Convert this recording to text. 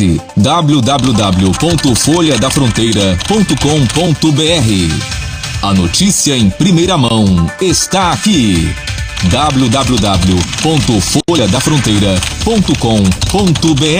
www.folhadafronteira.com.br. A notícia em primeira mão está aqui. www.folhadafronteira.com.br